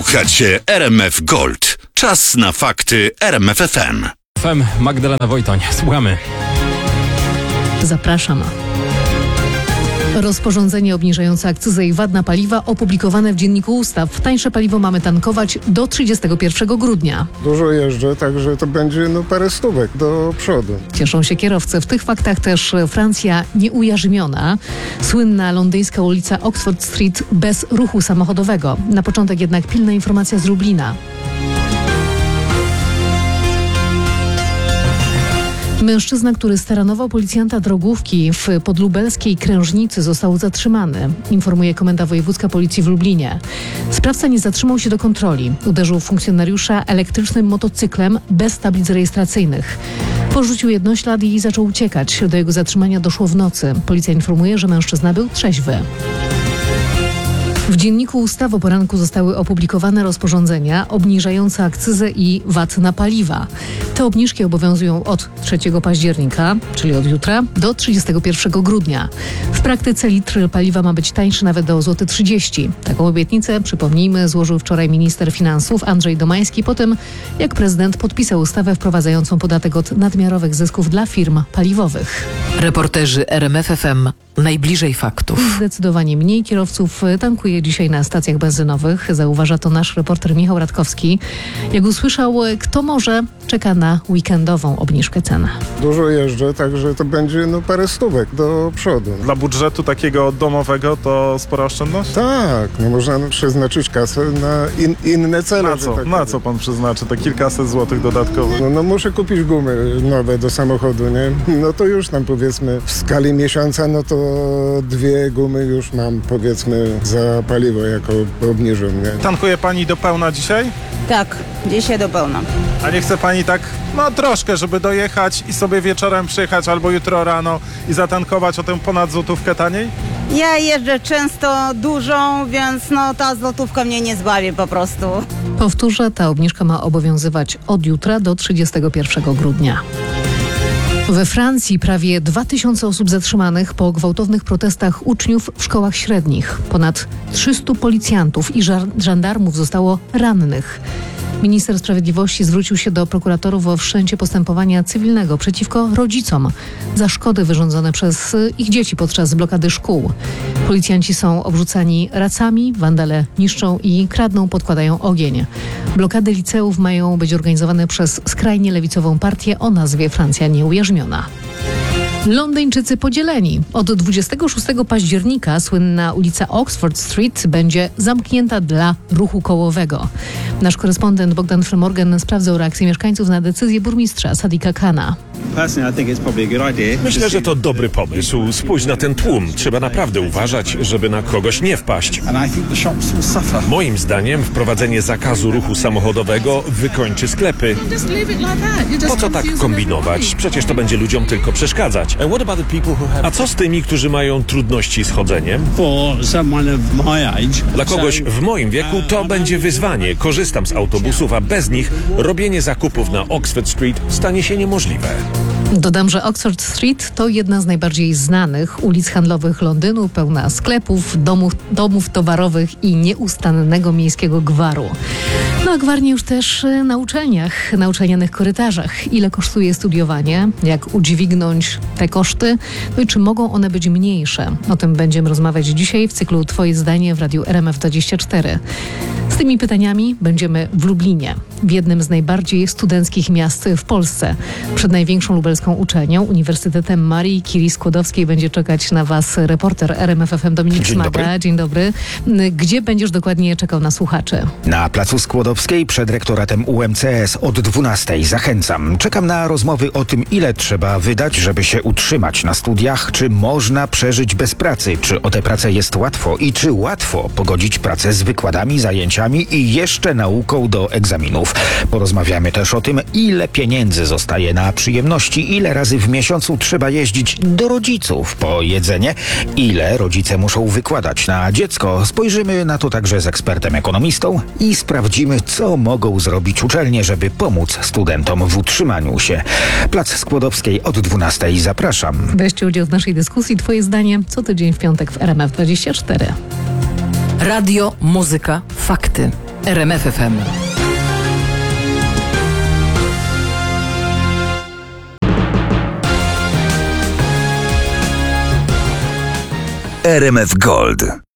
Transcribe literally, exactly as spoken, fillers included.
Słuchacie R M F Gold. Czas na fakty R M F F M. F M Magdalena Wojtoń. Słuchamy. Zapraszam. Rozporządzenie obniżające akcyzę i V A T na paliwa opublikowane w Dzienniku Ustaw. Tańsze paliwo mamy tankować do trzydziestego pierwszego grudnia. Dużo jeżdżę, także to będzie no parę stówek do przodu. Cieszą się kierowcy. W tych faktach też Francja nieujarzmiona. Słynna londyńska ulica Oxford Street bez ruchu samochodowego. Na początek jednak pilna informacja z Lublina. Mężczyzna, który staranował policjanta drogówki w podlubelskiej Krężnicy, został zatrzymany, informuje Komenda Wojewódzka Policji w Lublinie. Sprawca nie zatrzymał się do kontroli. Uderzył funkcjonariusza elektrycznym motocyklem bez tablic rejestracyjnych. Porzucił jednoślad i zaczął uciekać. Do jego zatrzymania doszło w nocy. Policja informuje, że mężczyzna był trzeźwy. W Dzienniku Ustaw o poranku zostały opublikowane rozporządzenia obniżające akcyzę i V A T na paliwa. Te obniżki obowiązują od trzeciego października, czyli od jutra, do trzydziestego pierwszego grudnia. W praktyce litr paliwa ma być tańszy nawet do złoty trzydzieści. Taką obietnicę, przypomnijmy, złożył wczoraj minister finansów Andrzej Domański po tym, jak prezydent podpisał ustawę wprowadzającą podatek od nadmiarowych zysków dla firm paliwowych. Reporterzy R M F F M najbliżej faktów. Zdecydowanie mniej kierowców tankuje dzisiaj na stacjach benzynowych. Zauważa to nasz reporter Michał Radkowski. Jak usłyszał, kto może, czeka na weekendową obniżkę cen. Dużo jeżdżę, także to będzie no parę stówek do przodu. Dla budżetu takiego domowego to spora oszczędność? Tak, no można przeznaczyć kasę na in, inne cele. Na co? Tak Na co pan przeznaczy te kilkaset złotych dodatkowych? No, no muszę kupić gumy nowe do samochodu, nie? No to już tam powiedzmy w skali miesiąca, no to dwie gumy już mam powiedzmy za paliwo jako obniżą, nie? Tankuje pani do pełna dzisiaj? Tak, dzisiaj do pełna. A nie chce pani tak, no troszkę, żeby dojechać i sobie wieczorem przyjechać albo jutro rano i zatankować o tę ponad złotówkę taniej? Ja jeżdżę często dużą, więc no ta złotówka mnie nie zbawi po prostu. Powtórzę, ta obniżka ma obowiązywać od jutra do trzydziestego pierwszego grudnia. We Francji prawie dwa tysiące osób zatrzymanych po gwałtownych protestach uczniów w szkołach średnich. Ponad trzystu policjantów i żandarmów zostało rannych. Minister Sprawiedliwości zwrócił się do prokuratorów o wszczęcie postępowania cywilnego przeciwko rodzicom za szkody wyrządzone przez ich dzieci podczas blokady szkół. Policjanci są obrzucani racami, wandale niszczą i kradną, podkładają ogień. Blokady liceów mają być organizowane przez skrajnie lewicową partię o nazwie Francja Nieujarzmiona. Londyńczycy podzieleni. Od dwudziestego szóstego października słynna ulica Oxford Street będzie zamknięta dla ruchu kołowego. Nasz korespondent Bogdan Frymorgan sprawdzał reakcję mieszkańców na decyzję burmistrza Sadiqa Khana. Myślę, że to dobry pomysł. Spójrz na ten tłum. Trzeba naprawdę uważać, żeby na kogoś nie wpaść. Moim zdaniem wprowadzenie zakazu ruchu samochodowego wykończy sklepy. Po co tak kombinować? Przecież to będzie ludziom tylko przeszkadzać. A co z tymi, którzy mają trudności z chodzeniem? Dla kogoś w moim wieku to będzie wyzwanie. Korzystam z autobusów, a bez nich robienie zakupów na Oxford Street stanie się niemożliwe. Dodam, że Oxford Street to jedna z najbardziej znanych ulic handlowych Londynu, pełna sklepów, domów, domów towarowych i nieustannego miejskiego gwaru. No a gwar nie już też na uczelniach, na uczelnianych korytarzach. Ile kosztuje studiowanie? Jak udźwignąć te koszty? No i czy mogą one być mniejsze? O tym będziemy rozmawiać dzisiaj w cyklu Twoje zdanie w Radiu R M F dwadzieścia cztery. Z tymi pytaniami będziemy w Lublinie, w jednym z najbardziej studenckich miast w Polsce. Przed największą lubelską uczelnią, Uniwersytetem Marii Curie Skłodowskiej, będzie czekać na Was reporter R M F F M Dominik Dzień Smaga. dobry. Dzień dobry. Gdzie będziesz dokładnie czekał na słuchaczy? Na Placu Skłodowskiej przed rektoratem U M C S od dwunastej. Zachęcam. Czekam na rozmowy o tym, ile trzeba wydać, żeby się utrzymać na studiach, czy można przeżyć bez pracy, czy o tę pracę jest łatwo i czy łatwo pogodzić pracę z wykładami, zajęciami i jeszcze nauką do egzaminów. Porozmawiamy też o tym, ile pieniędzy zostaje na przyjemności, ile razy w miesiącu trzeba jeździć do rodziców po jedzenie, ile rodzice muszą wykładać na dziecko. Spojrzymy na to także z ekspertem ekonomistą i sprawdzimy, co mogą zrobić uczelnie, żeby pomóc studentom w utrzymaniu się. Plac Skłodowskiej od dwunastej. Zapraszam. Weźcie udział w naszej dyskusji. Twoje zdanie co tydzień w piątek w R M F dwadzieścia cztery. Radio, muzyka, fakty. R M F F M. R M F Gold.